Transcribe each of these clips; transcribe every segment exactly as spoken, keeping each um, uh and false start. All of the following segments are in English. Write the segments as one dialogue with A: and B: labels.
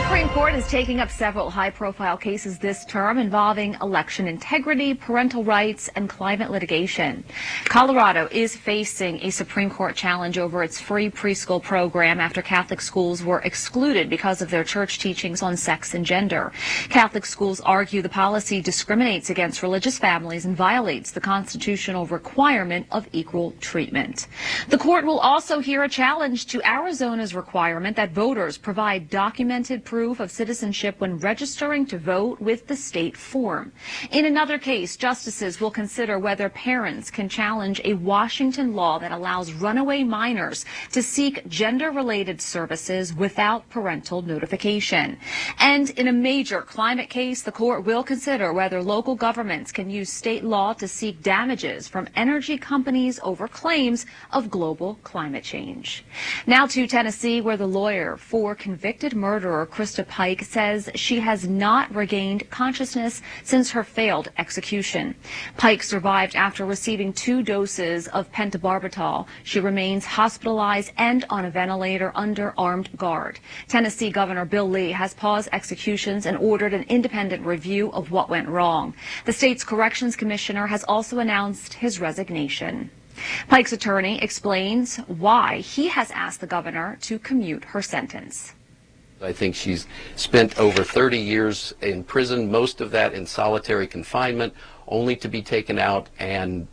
A: Supreme Court is taking up several high-profile cases this term involving election integrity, parental rights, and climate litigation. Colorado is facing a Supreme Court challenge over its free preschool program after Catholic schools were excluded because of their church teachings on sex and gender. Catholic schools argue the policy discriminates against religious families and violates the constitutional requirement of equal treatment. The court will also hear a challenge to Arizona's requirement that voters provide documented proof of citizenship when registering to vote with the state form. In another case, justices will consider whether parents can challenge a Washington law that allows runaway minors to seek gender-related services without parental notification. And in a major climate case, the court will consider whether local governments can use state law to seek damages from energy companies over claims of global climate change. Now to Tennessee, where the lawyer for convicted murderer Krista Pike says she has not regained consciousness since her failed execution. Pike survived after receiving two doses of pentobarbital. She remains hospitalized and on a ventilator under armed guard. Tennessee Governor Bill Lee has paused executions and ordered an independent review of what went wrong. The state's corrections commissioner has also announced his resignation. Pike's attorney explains why he has asked the governor to commute her sentence.
B: I think she's spent over thirty years in prison, most of that in solitary confinement, only to be taken out and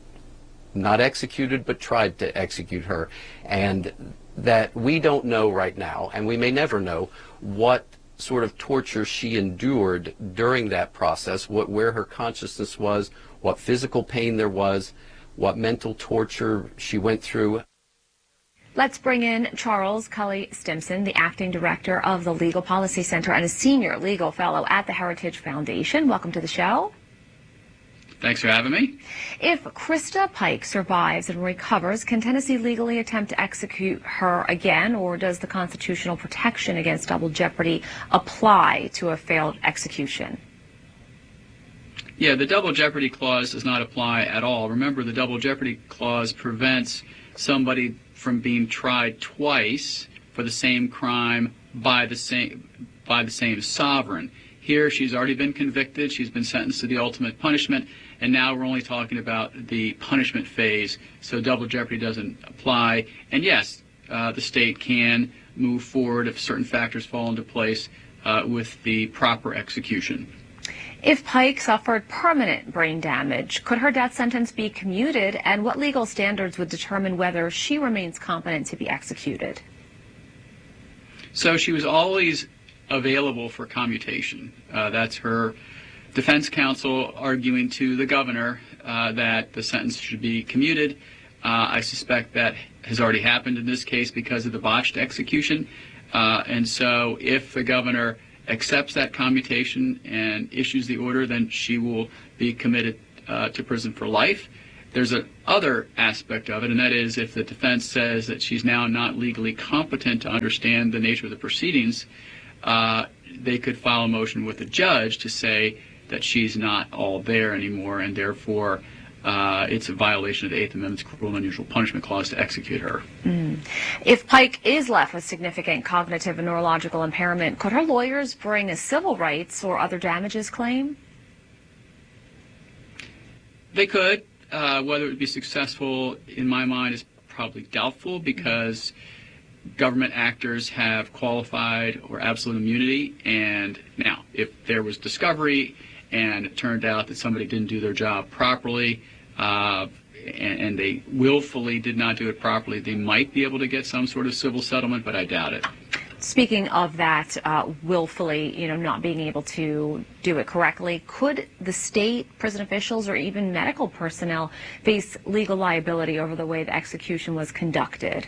B: not executed, but tried to execute her. And that we don't know right now, and we may never know, what sort of torture she endured during that process, what, where her consciousness was, what physical pain there was, what mental torture she went through.
A: Let's bring in Charles Cully Stimson, the acting director of the Legal Policy Center and a senior legal fellow at the Heritage Foundation. Welcome to the show.
C: Thanks for having me.
A: If Krista Pike survives and recovers, can Tennessee legally attempt to execute her again, or does the constitutional protection against double jeopardy apply to a failed execution?
C: Yeah, the double jeopardy clause does not apply at all. Remember, the double jeopardy clause prevents somebody from being tried twice for the same crime by the same by the same sovereign. Here, she's already been convicted. She's been sentenced to the ultimate punishment, and now we're only talking about the punishment phase. So double jeopardy doesn't apply. And yes, uh, the state can move forward if certain factors fall into place uh, with the proper execution.
A: If Pike suffered permanent brain damage, could her death sentence be commuted, and what legal standards would determine whether she remains competent to be executed?
C: So she was always available for commutation. Uh, that's her defense counsel arguing to the governor uh, that the sentence should be commuted. Uh, I suspect that has already happened in this case because of the botched execution. Uh, and so if the governor accepts that commutation and issues the order, then she will be committed uh, to prison for life. There's a other aspect of it, and that is if the defense says that she's now not legally competent to understand the nature of the proceedings, uh, they could file a motion with the judge to say that she's not all there anymore, and therefore Uh, it's a violation of the Eighth Amendment's Cruel and Unusual Punishment Clause to execute her.
A: Mm. If Pike is left with significant cognitive and neurological impairment, could her lawyers bring a civil rights or other damages claim?
C: They could. Uh, whether it would be successful, in my mind, is probably doubtful because government actors have qualified or absolute immunity. And now, if there was discovery and it turned out that somebody didn't do their job properly, uh, and, and they willfully did not do it properly, they might be able to get some sort of civil settlement, but I doubt it.
A: Speaking of that, uh, willfully, you know, not being able to do it correctly, could the state, prison officials, or even medical personnel face legal liability over the way the execution was conducted?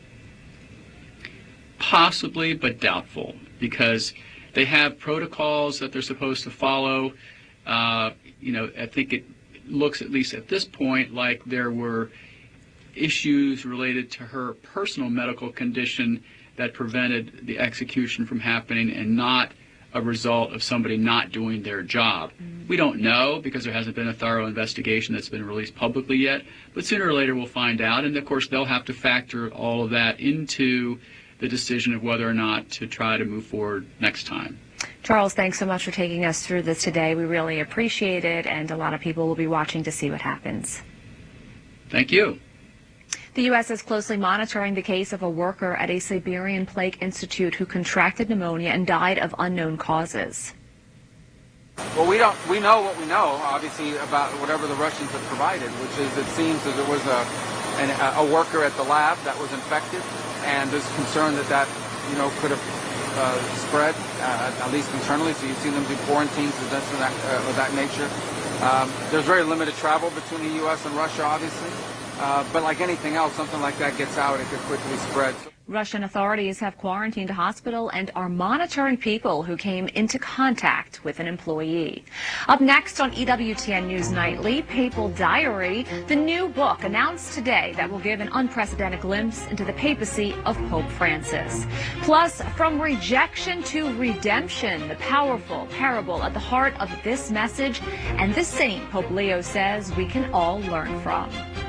C: Possibly, but doubtful, because they have protocols that they're supposed to follow. Uh, you know, I think it looks, at least at this point, like there were issues related to her personal medical condition that prevented the execution from happening and not a result of somebody not doing their job. Mm-hmm. We don't know because there hasn't been a thorough investigation that's been released publicly yet, but sooner or later we'll find out, and of course they'll have to factor all of that into the decision of whether or not to try to move forward next time.
A: Charles, thanks so much for taking us through this today. We really appreciate it, and a lot of people will be watching to see what happens.
C: Thank you.
A: The U S is closely monitoring the case of a worker at a Siberian Plague Institute who contracted pneumonia and died of unknown causes.
D: Well, we don't. We know what we know, obviously, about whatever the Russians have provided, which is it seems that there was a an, a worker at the lab that was infected, and there's concern that that you know could have uh, spread uh, at least internally. So you've seen them do quarantines and that's of that, uh, of that nature. Um, there's very limited travel between the U S and Russia, obviously, uh, but like anything else, something like that gets out, it could quickly spread.
A: Russian authorities have quarantined a hospital and are monitoring people who came into contact with an employee. Up next on E W T N News Nightly, Papal Diary, the new book announced today that will give an unprecedented glimpse into the papacy of Pope Francis. Plus, from rejection to redemption, the powerful parable at the heart of this message and the saint Pope Leo says we can all learn from.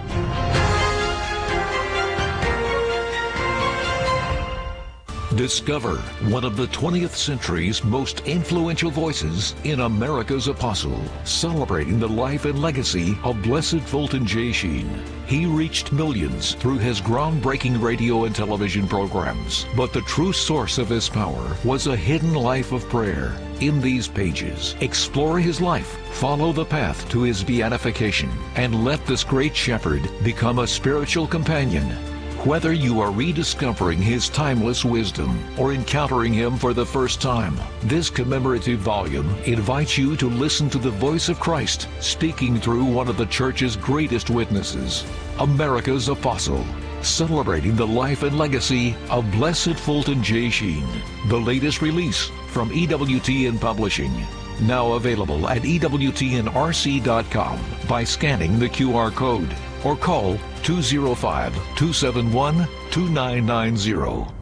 E: Discover one of the twentieth century's most influential voices in America's Apostle, celebrating the life and legacy of Blessed Fulton J. Sheen. He reached millions through his groundbreaking radio and television programs, but the true source of his power was a hidden life of prayer. In these pages, explore his life, follow the path to his beatification, and let this great shepherd become a spiritual companion. Whether you are rediscovering his timeless wisdom or encountering him for the first time, this commemorative volume invites you to listen to the voice of Christ speaking through one of the Church's greatest witnesses, America's Apostle, celebrating the life and legacy of Blessed Fulton J. Sheen. The latest release from E W T N Publishing. Now available at E W T N R C dot com by scanning the Q R code or call two oh five, two seven one, two nine nine zero.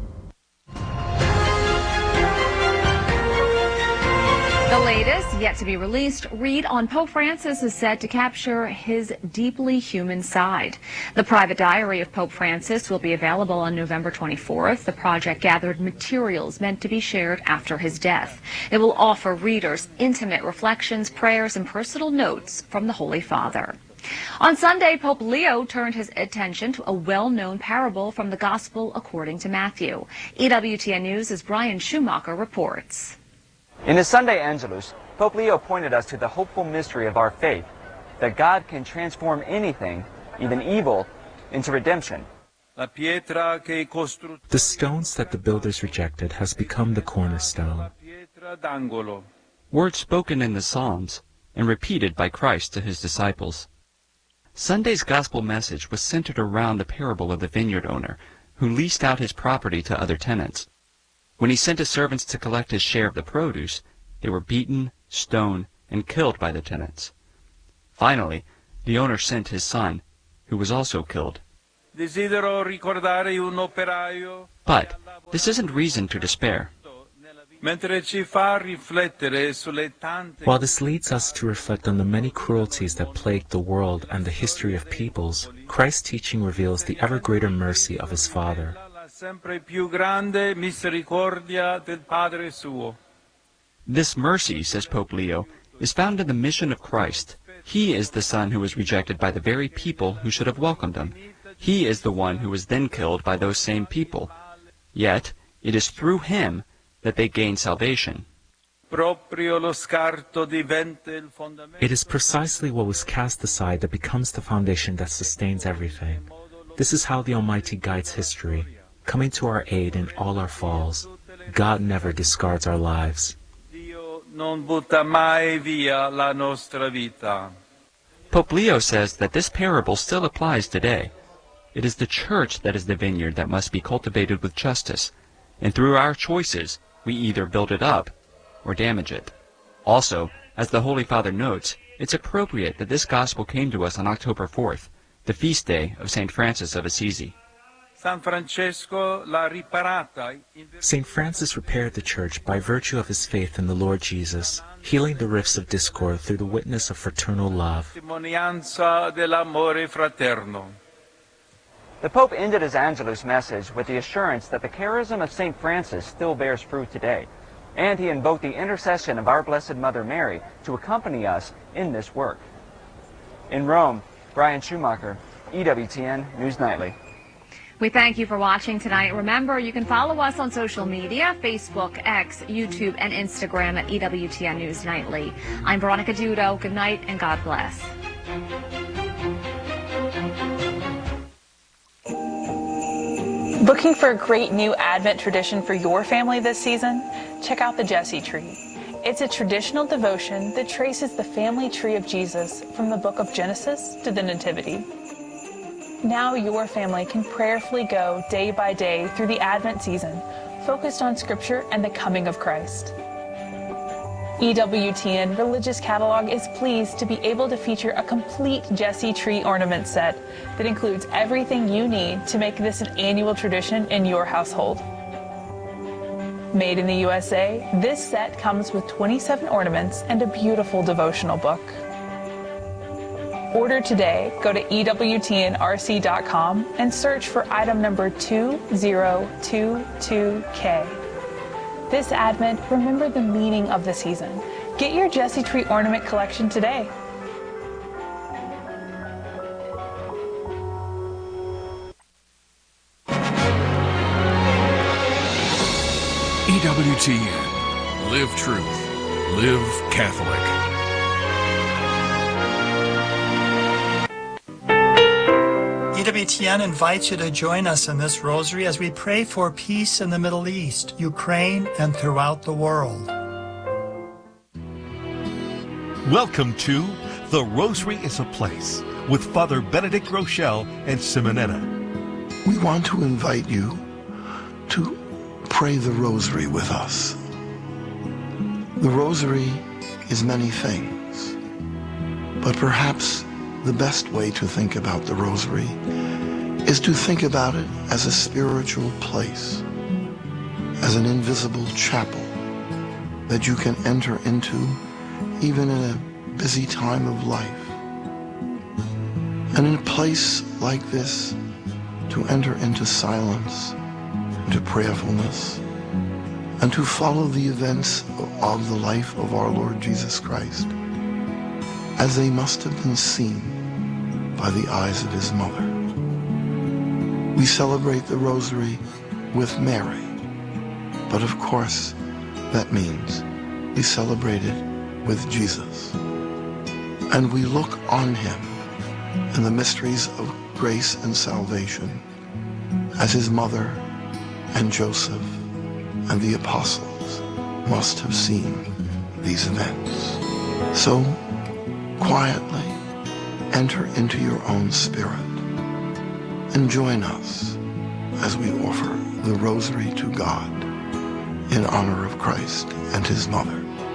A: The latest, yet to be released, read on Pope Francis is said to capture his deeply human side. The private diary of Pope Francis will be available on November twenty-fourth. The project gathered materials meant to be shared after his death. It will offer readers intimate reflections, prayers, and personal notes from the Holy Father. On Sunday, Pope Leo turned his attention to a well-known parable from the Gospel according to Matthew. E W T N News' Brian Schumacher reports.
F: In the Sunday Angelus, Pope Leo pointed us to the hopeful mystery of our faith, that God can transform anything, even evil, into redemption.
G: The stones that the builders rejected has become the cornerstone.
H: Words spoken in the Psalms and repeated by Christ to his disciples. Sunday's gospel message was centered around the parable of the vineyard owner who leased out his property to other tenants. When he sent his servants to collect his share of the produce, they were beaten, stoned, and killed by the tenants. Finally, the owner sent his son, who was also killed. But this isn't reason to despair.
G: While this leads us to reflect on the many cruelties that plague the world and the history of peoples, Christ's teaching reveals the ever greater mercy of his Father.
H: This mercy, says Pope Leo, is found in the mission of Christ. He is the Son who was rejected by the very people who should have welcomed him. He is the one who was then killed by those same people. Yet, it is through him that they gain salvation.
G: It is precisely what was cast aside that becomes the foundation that sustains everything. This is how the Almighty guides history, coming to our aid in all our falls. God never discards our lives.
H: Pope Leo says that this parable still applies today. It is the Church that is the vineyard that must be cultivated with justice, and through our choices, we either build it up or damage it. Also, as the Holy Father notes, it's appropriate that this gospel came to us on October fourth, the feast day of Saint Francis of Assisi.
G: Saint Francis repaired the Church by virtue of his faith in the Lord Jesus, healing the rifts of discord through the witness of fraternal love.
F: The Pope ended his Angelus message with the assurance that the charism of Saint Francis still bears fruit today, and he invoked the intercession of our Blessed Mother Mary to accompany us in this work. In Rome, Brian Schumacher, E W T N News Nightly.
A: We thank you for watching tonight. Remember, you can follow us on social media, Facebook, X, YouTube, and Instagram at E W T N News Nightly. I'm Veronica Dudo. Good night and God bless.
I: Looking for a great new Advent tradition for your family this season? Check out the Jesse Tree. It's a traditional devotion that traces the family tree of Jesus from the book of Genesis to the Nativity. Now your family can prayerfully go day by day through the Advent season, focused on Scripture and the coming of Christ. E W T N Religious Catalog is pleased to be able to feature a complete Jesse Tree ornament set that includes everything you need to make this an annual tradition in your household. Made in the U S A, this set comes with twenty-seven ornaments and a beautiful devotional book. Order today. Go to E W T N R C dot com and search for item number two zero two two K. This Advent, remember the meaning of the season. Get your Jesse Tree ornament collection today.
E: E W T N. Live truth. Live Catholic.
J: E W T N invites you to join us in this rosary as we pray for peace in the Middle East, Ukraine, and throughout the world.
K: Welcome to The Rosary is a Place with Father Benedict Rochelle and Simonetta.
L: We want to invite you to pray the Rosary with us. The Rosary is many things, but perhaps the best way to think about the Rosary is to think about it as a spiritual place, as an invisible chapel that you can enter into even in a busy time of life. And in a place like this, to enter into silence, into prayerfulness, and to follow the events of the life of our Lord Jesus Christ as they must have been seen by the eyes of his mother. We celebrate the Rosary with Mary, but of course that means we celebrate it with Jesus. And we look on him in the mysteries of grace and salvation as his mother and Joseph and the apostles must have seen these events. So quietly enter into your own spirit and join us as we offer the Rosary to God in honor of Christ and his mother.